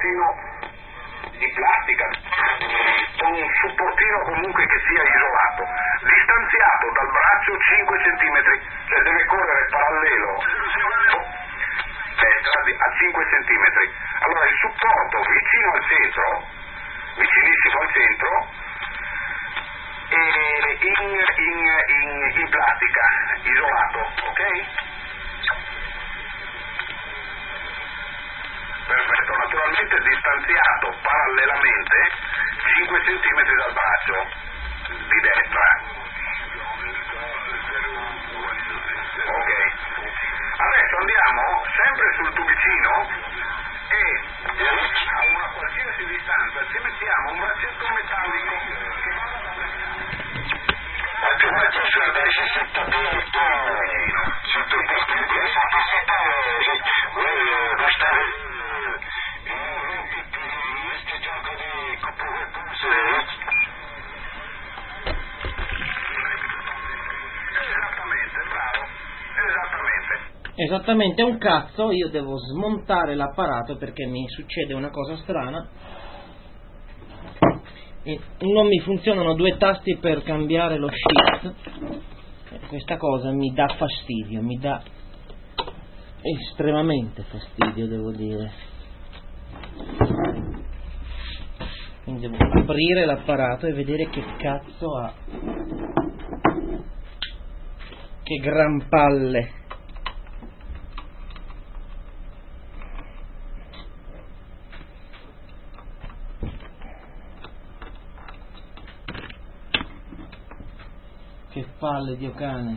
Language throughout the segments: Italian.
supportino di plastica, un supportino comunque che sia isolato, distanziato dal braccio 5 centimetri, cioè deve correre parallelo a 5 centimetri. Allora il supporto vicino al centro, vicinissimo al centro, in plastica, isolato, ok? Perfetto, naturalmente distanziato parallelamente 5 centimetri dal braccio di destra. Ok. Adesso andiamo sempre sul tubicino e a una qualsiasi distanza ci mettiamo un braccetto metallico che vada Esattamente un cazzo. Io devo smontare l'apparato perché mi succede una cosa strana e non mi funzionano due tasti per cambiare lo shift. Questa cosa mi dà fastidio, mi dà estremamente fastidio, devo dire. Quindi devo aprire l'apparato e vedere che cazzo ha. Che gran palle. Che palle, Dio cane.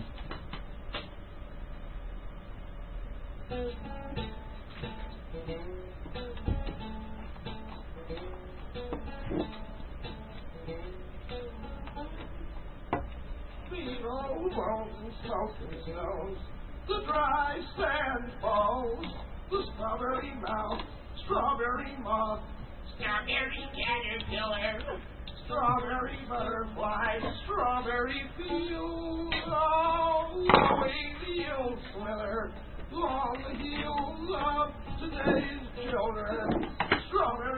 The dry sand falls, the strawberry moth, strawberry moth, strawberry caterpillar, strawberry butterfly, strawberry field, long away the old sweater, long the heels of today's children, strawberry